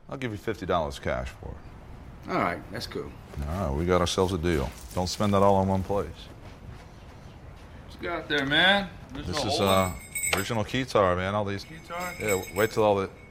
I'll give you $50 cash for it. All right, that's cool. All right, we got ourselves a deal. Don't spend that all in one place. What you got there, man? This is original keytar, man. All these. Guitar? Yeah, wait till all the